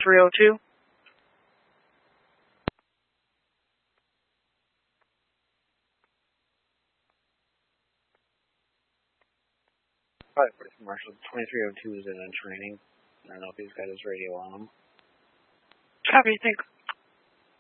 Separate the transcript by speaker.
Speaker 1: 302.
Speaker 2: Alright, Marshall, 2302 is in training. I don't know if he's got his radio on him.
Speaker 1: Copy, thanks.